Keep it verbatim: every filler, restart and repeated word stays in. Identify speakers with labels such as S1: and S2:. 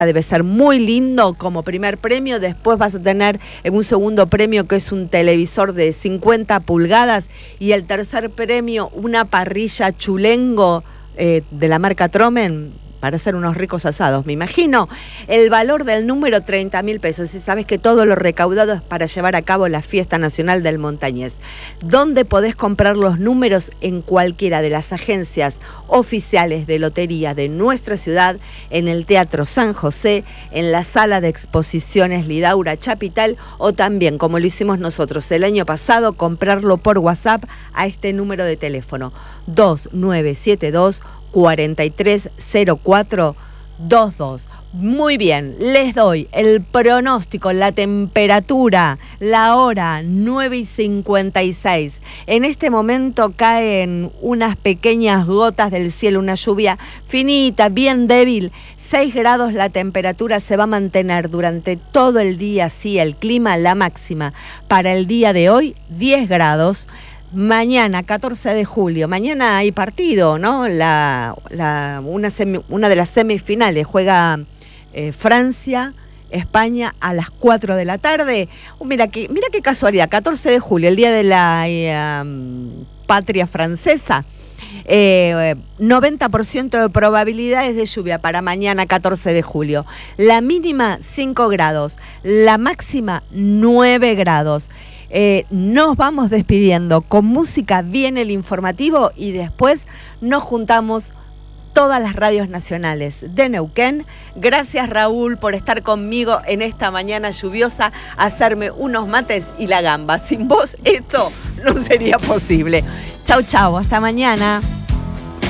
S1: Debe ser muy lindo como primer premio. Después vas a tener en un segundo premio, que es un televisor de cincuenta pulgadas, y el tercer premio una parrilla Chulengo eh, de la marca Tromen para hacer unos ricos asados, me imagino. El valor del número, treinta mil pesos. Y sabes que todo lo recaudado es para llevar a cabo la Fiesta Nacional del Montañés. ¿Dónde podés comprar los números? En cualquiera de las agencias oficiales de lotería de nuestra ciudad, en el Teatro San José, en la sala de exposiciones Lidaura Chapital, o también, como lo hicimos nosotros el año pasado, comprarlo por WhatsApp a este número de teléfono dos nueve siete dos, cuatro tres cero cuatro dos dos. Muy bien, les doy el pronóstico, la temperatura, la hora, nueve y cincuenta y seis. En este momento caen unas pequeñas gotas del cielo, una lluvia finita, bien débil. seis grados la temperatura, se va a mantener durante todo el día así el clima. La máxima para el día de hoy, diez grados. Mañana, catorce de julio, mañana hay partido, ¿no? La, la, una, semi, una de las semifinales juega eh, Francia, España a las cuatro de la tarde. Oh, mira, que, mira qué casualidad, catorce de julio, el día de la eh, um, patria francesa. Eh, noventa por ciento de probabilidades de lluvia para mañana catorce de julio. La mínima cinco grados, la máxima nueve grados. Eh, nos vamos despidiendo con música, viene el informativo y después nos juntamos todas las radios nacionales de Neuquén. Gracias, Raúl, por estar conmigo en esta mañana lluviosa, hacerme unos mates y la gamba. Sin vos esto no sería posible. Chau, chau, hasta mañana.